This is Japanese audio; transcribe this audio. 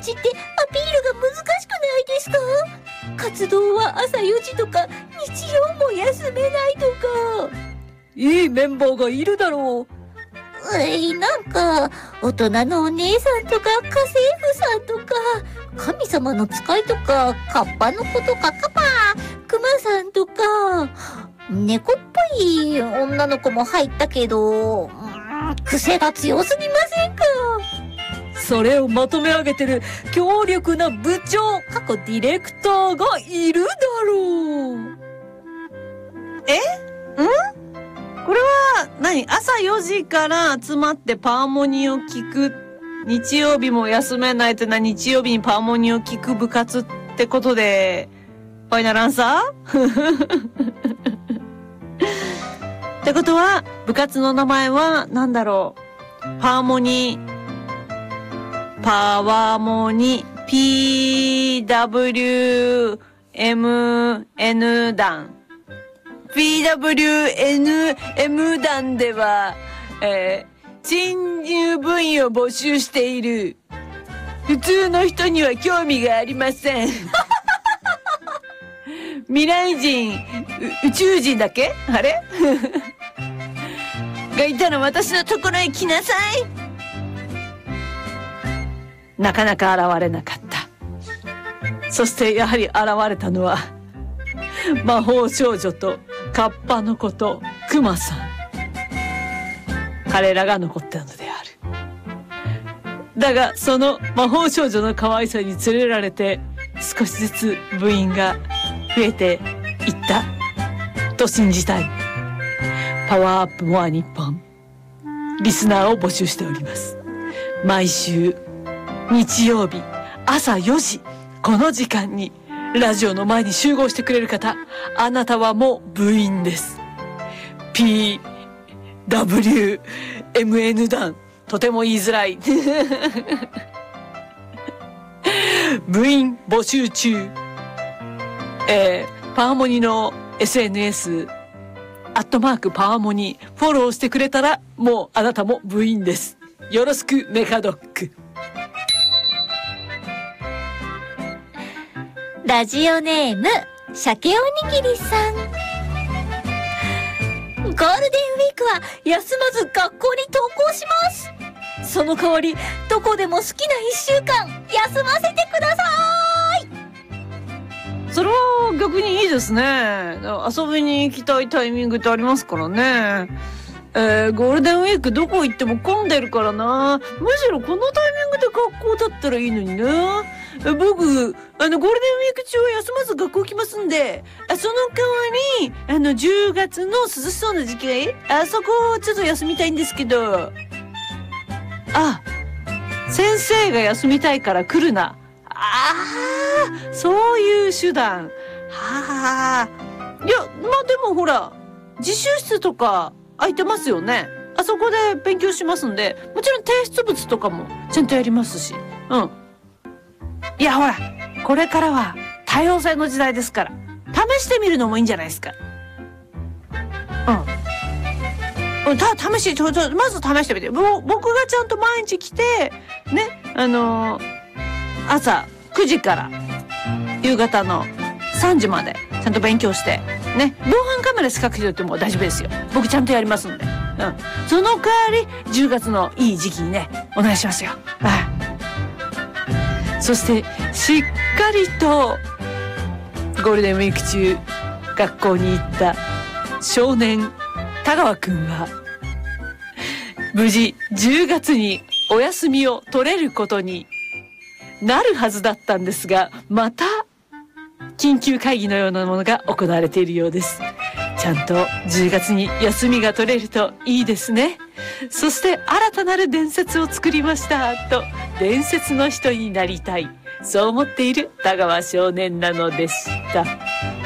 ちってアピールが難しくないですか？活動は朝4時とか日曜も休めないとか。 いいメンバーがいるだろう。 なんか大人のお姉さんとか家政婦さんとか神様の使いとかカッパの子とかカパクマさんとか猫っぽい女の子も入ったけど、癖が強すぎませんか？ それをまとめ上げてる強力な部長ディレクターがいるだろう。 これは朝4時から集まってパーモニーを聞く、日曜日も休めないって日曜日にパーモニーを聞く部活ってことでファイナルアンサーってことは部活の名前は何だろう。パーモニー、パワーモニ、PWMN 団。PWNM 団では、新入部員を募集している。普通の人には興味がありません。未来人、宇宙人だけあれがいたら私のところへ来なさい。なかなか現れなかった。そしてやはり現れたのは魔法少女とカッパの子とクマさん。彼らが残ったのである。だがその魔法少女の可愛さに連れられて少しずつ部員が増えていったと信じたい。パワーアップモア日本リスナーを募集しております。毎週日曜日朝4時この時間にラジオの前に集合してくれる方、あなたはもう部員です。PWMN 団、とても言いづらい。部員募集中。パワモニの SNS、パワモニ、フォローしてくれたら、もうあなたも部員です。よろしく、メカドッグ。 ラジオネーム鮭おにぎりさん。ゴールデンウィークは休まず学校に登校します。その代わりどこでも好きな1週間休ませてください。それは逆にいいですね。遊びに行きたいタイミングってありますからね。ゴールデンウィークどこ行っても混んでるからな。むしろこのタイミングで学校だったらいいのにな。僕、ゴールデンウィーク中は休まず学校来ますんで、その代わり、10月の涼しそうな時期、そこをちょっと休みたいんですけど、先生が休みたいから来るな。そういう手段。いや、でもほら、自習室とか空いてますよね。あそこで勉強しますんで、もちろん提出物とかもちゃんとやりますし。いやほら、これからは多様性の時代ですから、試してみるのもいいんじゃないですか。試して、まず試してみて。僕がちゃんと毎日来て、ね、朝9時から夕方の3時までちゃんと勉強して、ね、防犯カメラ仕掛けておいても大丈夫ですよ。僕ちゃんとやりますんで。その代わり10月のいい時期にね、お願いしますよ。そしてしっかりとゴールデンウィーク中学校に行った少年田川くんは無事10月にお休みを取れることになるはずだったんですが、また緊急会議のようなものが行われているようです。ちゃんと10月に休みが取れるといいですね。そして新たなる伝説を作りましたと、伝説の人になりたい、そう思っている田川少年なのでした。